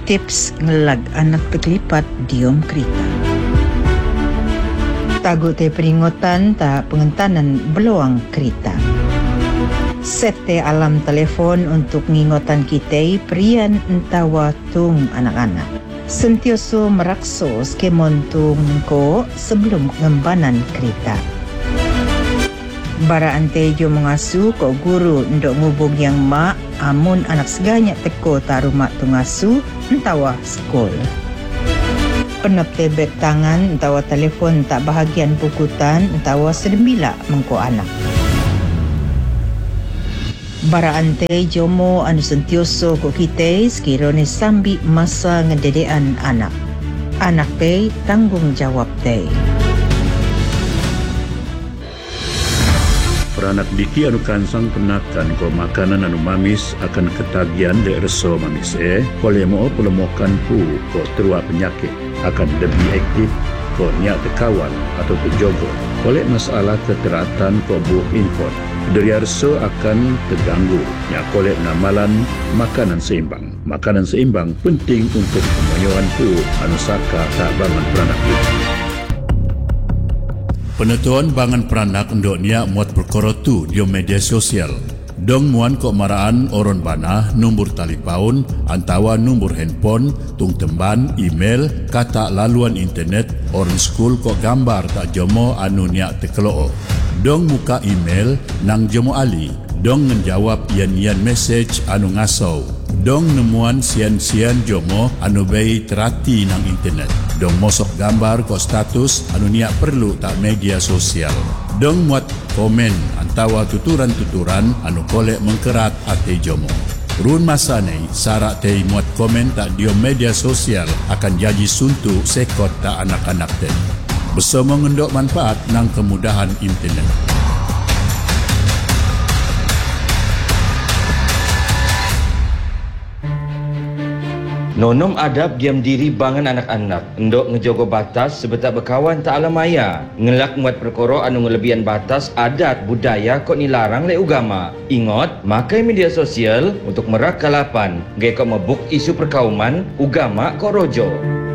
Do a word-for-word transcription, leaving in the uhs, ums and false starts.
Tips ngelag anak terlipat diom kereta. Tagu te peringatan ta pengentanan beluang kereta. Set te alam telefon untuk ngingotan kita perian entawa tung anak-anak. Sentioso merakso skemon tung ko sebelum ngembanan kereta. Bara ante jo mengasu ko guru ndok ngubung yang mak amun anak seganyak teko taruh mak tu ngasu entawa skol. Penep tebek tangan entawa telefon tak bahagian pukutan entawa sedembila mengko anak. Bara ante jomo anu sentioso ko kita sekirone sambi masa ngededean anak. Anak te tanggung jawab te. Peranak diki anu kansang penakan ko makanan anu mamis akan ketagian de reso mamis eh kole mo pelemokan pu ko terua penyakit akan lebih aktif ko niat tekawan atau terjogo oleh masalah keteratan ko buah infon dari reso akan terganggu nya kole namalan makanan seimbang. Makanan seimbang penting untuk pemoyoan pu anu saka tak bangan peranak diki. Penentuan bangan peranak endoknya muat perkara tu di media sosial. Dong muan kok maraan oron bana, nombor talipun, antawa nombor handphone, tung temban, email, kata laluan internet, oron school kok gambar tak jomo anu niak tekeloo. Dong muka email nang jomo ali. Dong menjawab yan-yan message anu ngasau. Dong nemuan sian-sian jomo anu bei terati nang internet. Dong mosok gambar ko status anu niak perlu tak media sosial. Dong muat komen antawa tuturan-tuturan anu kolek mengkerat ate jomo. Run masa ni sarak te muat komen tak dio media sosial akan jadi suntuk sekot tak anak-anak te. Bersama ngendok manfaat nang kemudahan internet. Nonom adab diam diri bangan anak-anak. Endok ngejogo batas sebetak berkawan tak alamaya. Ngelak muat perkara anu ngelebihan batas adat budaya kok nilarang le ugama. Ingat, makai media sosial untuk merak kalapan. Gaya kok mebuk isu perkauman, ugama kok rojo.